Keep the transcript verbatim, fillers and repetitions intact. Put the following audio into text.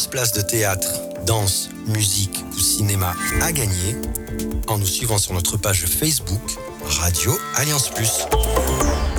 nombreuses places de théâtre, danse, musique ou cinéma à gagner en nous suivant sur notre page Facebook Radio Alliance Plus.